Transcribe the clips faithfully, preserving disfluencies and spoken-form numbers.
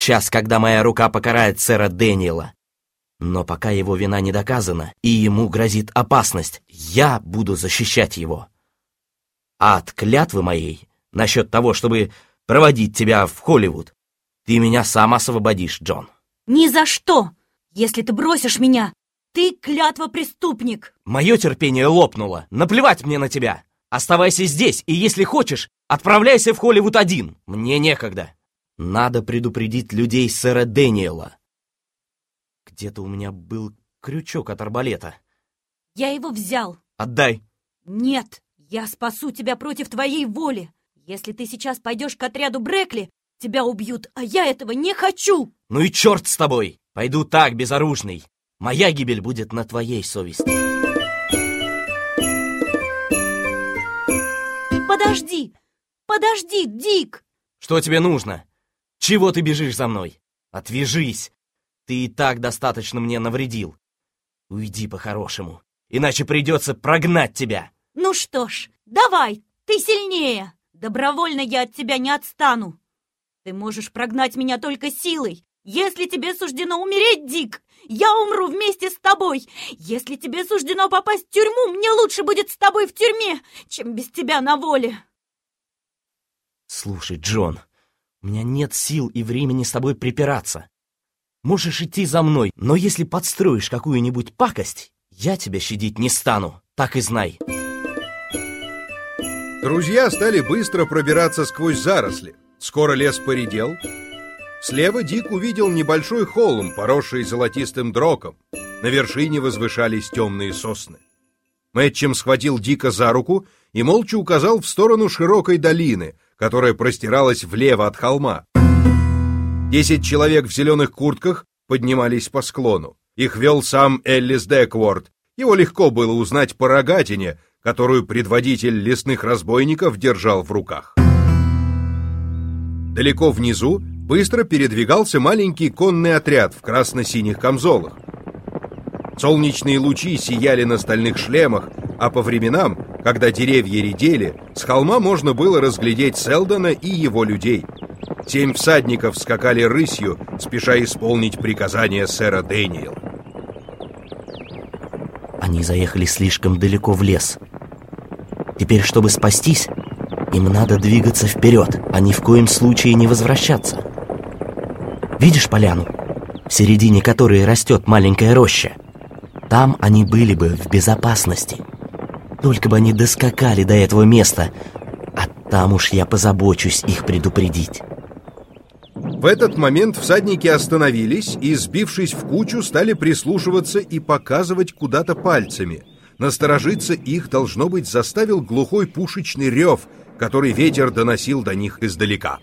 час, когда моя рука покарает сэра Дэниела. Но пока его вина не доказана и ему грозит опасность, я буду защищать его. А от клятвы моей насчет того, чтобы проводить тебя в Холливуд, ты меня сам освободишь, Джон. Ни за что! Если ты бросишь меня, ты клятва-преступник. Мое терпение лопнуло. Наплевать мне на тебя. Оставайся здесь, и если хочешь, отправляйся в Холливуд один. Мне некогда. Надо предупредить людей сэра Дэниела. Где-то у меня был крючок от арбалета. Я его взял. Отдай. Нет, я спасу тебя против твоей воли. Если ты сейчас пойдешь к отряду Брэкли, тебя убьют, а я этого не хочу. Ну и черт с тобой. Пойду так, безоружный. Моя гибель будет на твоей совести. Подожди! Подожди, Дик! Что тебе нужно? Чего ты бежишь за мной? Отвяжись! Ты и так достаточно мне навредил. Уйди по-хорошему, иначе придется прогнать тебя. Ну что ж, давай, ты сильнее. Добровольно я от тебя не отстану. Ты можешь прогнать меня только силой. Если тебе суждено умереть, Дик, я умру вместе с тобой. Если тебе суждено попасть в тюрьму, мне лучше будет с тобой в тюрьме, чем без тебя на воле. Слушай, Джон, у меня нет сил и времени с тобой припираться. Можешь идти за мной, но если подстроишь какую-нибудь пакость, я тебя щадить не стану, так и знай. Друзья стали быстро пробираться сквозь заросли. Скоро лес поредел. Слева Дик увидел небольшой холм, поросший золотистым дроком. На вершине возвышались темные сосны. Мэтчем схватил Дика за руку и молча указал в сторону широкой долины, которая простиралась влево от холма. Десять человек в зеленых куртках поднимались по склону. Их вел сам Эллис Декворд. Его легко было узнать по рогатине, которую предводитель лесных разбойников держал в руках. Далеко внизу быстро передвигался маленький конный отряд в красно-синих камзолах. Солнечные лучи сияли на стальных шлемах, а по временам, когда деревья редели, с холма можно было разглядеть Селдона и его людей. Семь всадников скакали рысью, спеша исполнить приказания сэра Дэниела. Они заехали слишком далеко в лес. Теперь, чтобы спастись, им надо двигаться вперед, а ни в коем случае не возвращаться. Видишь поляну, в середине которой растет маленькая роща? Там они были бы в безопасности. Только бы они доскакали до этого места, а там уж я позабочусь их предупредить. В этот момент всадники остановились и, сбившись в кучу, стали прислушиваться и показывать куда-то пальцами. Насторожиться их, должно быть, заставил глухой пушечный рев, который ветер доносил до них издалека.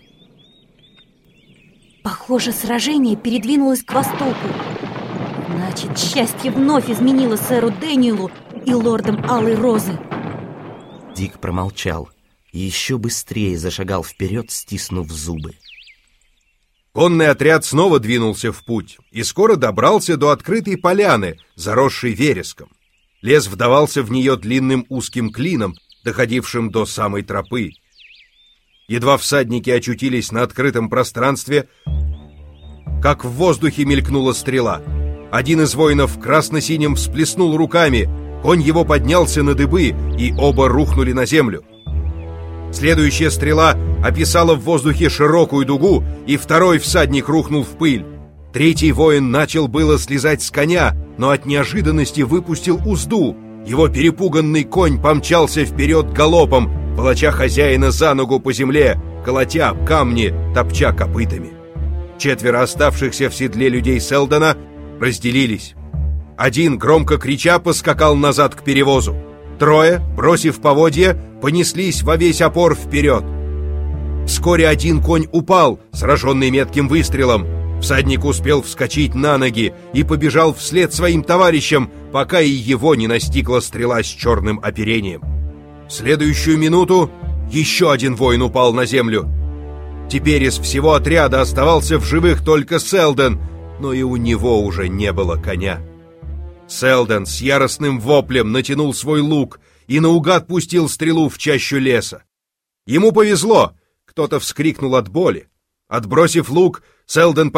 Похоже, сражение передвинулось к востоку. Значит, счастье вновь изменило сэру Дэниелу и лордам Алой Розы. Дик промолчал и еще быстрее зашагал вперед, стиснув зубы. Конный отряд снова двинулся в путь и скоро добрался до открытой поляны, заросшей вереском. Лес вдавался в нее длинным узким клином, доходившим до самой тропы. Едва всадники очутились на открытом пространстве, как в воздухе мелькнула стрела. Один из воинов в красно-синем всплеснул руками, конь его поднялся на дыбы, и оба рухнули на землю. Следующая стрела описала в воздухе широкую дугу, и второй всадник рухнул в пыль. Третий воин начал было слезать с коня, но от неожиданности выпустил узду. Его перепуганный конь помчался вперед галопом, волоча хозяина за ногу по земле, колотя камни, топча копытами. Четверо оставшихся в седле людей Селдона разделились. Один, громко крича, поскакал назад к перевозу. Трое, бросив поводья, понеслись во весь опор вперед. Вскоре один конь упал, сраженный метким выстрелом. Всадник успел вскочить на ноги и побежал вслед своим товарищам, пока и его не настигла стрела с черным оперением. В следующую минуту еще один воин упал на землю. Теперь из всего отряда оставался в живых только Селдон, но и у него уже не было коня. Селдон с яростным воплем натянул свой лук и наугад пустил стрелу в чащу леса. Ему повезло, кто-то вскрикнул от боли. Отбросив лук, Сэлдон